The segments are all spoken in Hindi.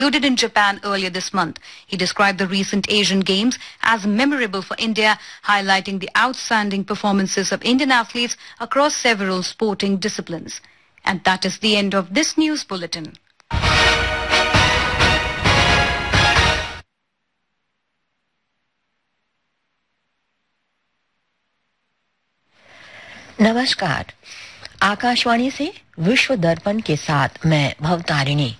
concluded in Japan earlier this month. He described the recent Asian Games as memorable for India, highlighting the outstanding performances of Indian athletes across several sporting disciplines. And that is the end of this news bulletin. नमस्कार, आकाशवाणी से विश्व दर्पण के साथ मैं भवतारिणी।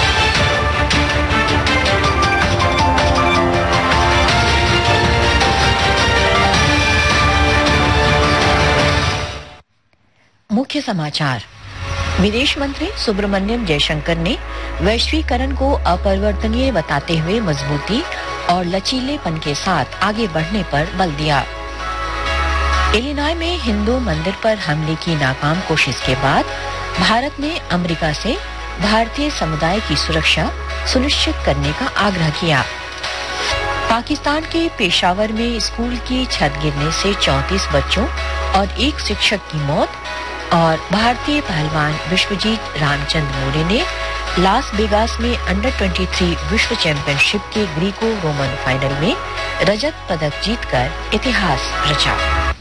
मुख्य समाचार। विदेश मंत्री सुब्रमण्यम जयशंकर ने वैश्वीकरण को अपरिवर्तनीय बताते हुए मजबूती और लचीलेपन के साथ आगे बढ़ने पर बल दिया। इलिनॉय में हिंदू मंदिर पर हमले की नाकाम कोशिश के बाद भारत ने अमेरिका से भारतीय समुदाय की सुरक्षा सुनिश्चित करने का आग्रह किया। पाकिस्तान के पेशावर में स्कूल की छत गिरने से 34 बच्चों और एक शिक्षक की मौत और भारतीय पहलवान विश्वजीत रामचंद्र मौर्य ने लास वेगास में अंडर 23 विश्व चैंपियनशिप के ग्रीको रोमन फाइनल में रजत पदक जीतकर इतिहास रचा।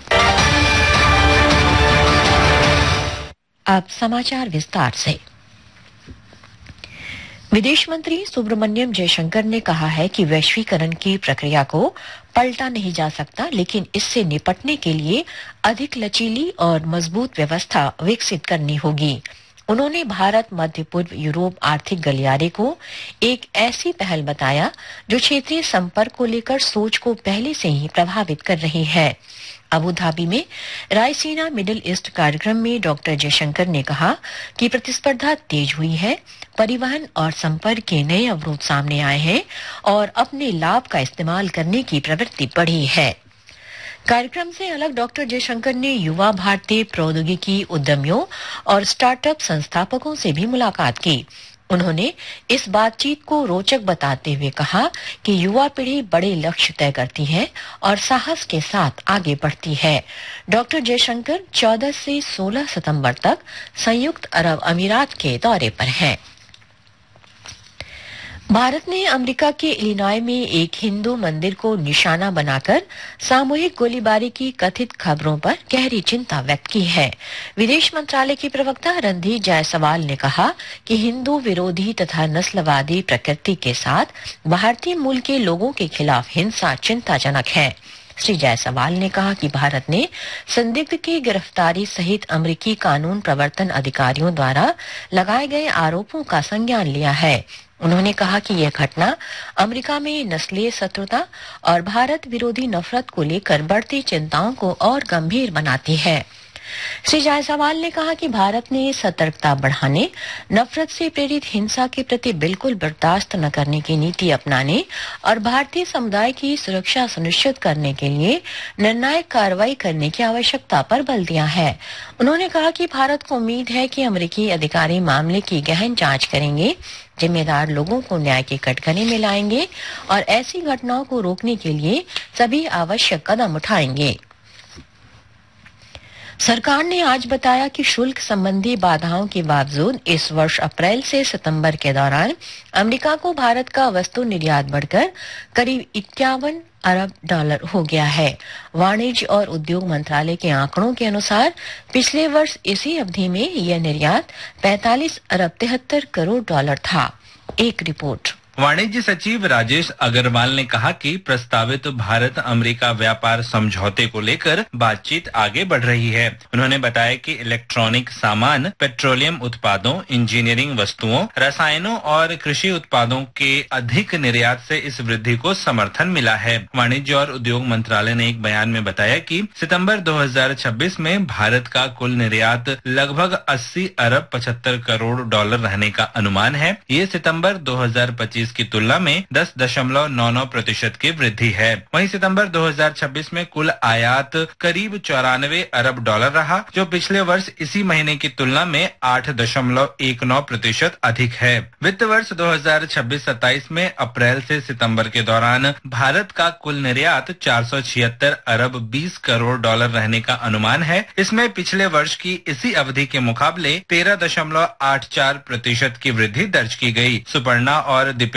अब समाचार विस्तार से। विदेश मंत्री सुब्रमण्यम जयशंकर ने कहा है कि वैश्वीकरण की प्रक्रिया को पलटा नहीं जा सकता, लेकिन इससे निपटने के लिए अधिक लचीली और मजबूत व्यवस्था विकसित करनी होगी। उन्होंने भारत मध्य पूर्व यूरोप आर्थिक गलियारे को एक ऐसी पहल बताया जो क्षेत्रीय संपर्क को लेकर सोच को पहले से ही प्रभावित कर रही है। अबू धाबी में रायसीना मिडिल ईस्ट कार्यक्रम में डॉक्टर जयशंकर ने कहा कि प्रतिस्पर्धा तेज हुई है, परिवहन और संपर्क के नए अवरोध सामने आए हैं और अपने लाभ का इस्तेमाल करने की प्रवृत्ति बढ़ी है। कार्यक्रम से अलग डॉक्टर जयशंकर ने युवा भारतीय प्रौद्योगिकी उद्यमियों और स्टार्टअप संस्थापकों से भी मुलाकात की। उन्होंने इस बातचीत को रोचक बताते हुए कहा कि युवा पीढ़ी बड़े लक्ष्य तय करती है और साहस के साथ आगे बढ़ती है। डॉक्टर जयशंकर 14 से 16 सितंबर तक संयुक्त अरब अमीरात के दौरे पर हैं। भारत ने अमेरिका के इलिनॉय में एक हिंदू मंदिर को निशाना बनाकर सामूहिक गोलीबारी की कथित खबरों पर गहरी चिंता व्यक्त की है। विदेश मंत्रालय की प्रवक्ता रणधीर जायसवाल ने कहा कि हिंदू विरोधी तथा नस्लवादी प्रकृति के साथ भारतीय मूल के लोगों के खिलाफ हिंसा चिंताजनक है। श्री जायसवाल ने कहा कि भारत ने संदिग्ध की गिरफ्तारी सहित अमेरिकी कानून प्रवर्तन अधिकारियों द्वारा लगाए गए आरोपों का संज्ञान लिया है। उन्होंने कहा कि यह घटना अमेरिका में नस्लीय शत्रुता और भारत विरोधी नफरत को लेकर बढ़ती चिंताओं को और गंभीर बनाती है। श्री जायसवाल ने कहा कि भारत ने सतर्कता बढ़ाने, नफरत से प्रेरित हिंसा के प्रति बिल्कुल बर्दाश्त न करने की नीति अपनाने और भारतीय समुदाय की सुरक्षा सुनिश्चित करने के लिए निर्णायक कार्रवाई करने की आवश्यकता पर बल दिया है। उन्होंने कहा कि भारत को उम्मीद है कि अमेरिकी अधिकारी मामले की गहन जांच करेंगे, जिम्मेदार लोगों को न्याय के कटघरे में लाएंगे और ऐसी घटनाओं को रोकने के लिए सभी आवश्यक कदम उठाएंगे। सरकार ने आज बताया कि शुल्क संबंधी बाधाओं के बावजूद इस वर्ष अप्रैल से सितंबर के दौरान अमेरिका को भारत का वस्तु निर्यात बढ़कर करीब 51 अरब डॉलर हो गया है। वाणिज्य और उद्योग मंत्रालय के आंकड़ों के अनुसार पिछले वर्ष इसी अवधि में यह निर्यात 45 अरब 73 करोड़ डॉलर था। एक रिपोर्ट। वाणिज्य सचिव राजेश अग्रवाल ने कहा कि प्रस्तावित भारत अमेरिका व्यापार समझौते को लेकर बातचीत आगे बढ़ रही है। उन्होंने बताया कि इलेक्ट्रॉनिक सामान, पेट्रोलियम उत्पादों, इंजीनियरिंग वस्तुओं, रसायनों और कृषि उत्पादों के अधिक निर्यात से इस वृद्धि को समर्थन मिला है। वाणिज्य और उद्योग मंत्रालय ने एक बयान में बताया कि सितंबर 2026 में भारत का कुल निर्यात लगभग 80 अरब 75 करोड़ डॉलर रहने का अनुमान है। ये सितंबर 2025 की तुलना में 10.99% की वृद्धि है। वहीं सितंबर 2026 में कुल आयात करीब 94 अरब डॉलर रहा, जो पिछले वर्ष इसी महीने की तुलना में 8.19% अधिक है। वित्त वर्ष 2026-27 में अप्रैल से सितंबर के दौरान भारत का कुल निर्यात 476 अरब 20 करोड़ डॉलर रहने का अनुमान है। इसमें पिछले वर्ष की इसी अवधि के मुकाबले 13.84% की वृद्धि दर्ज की गई। सुपर्णा और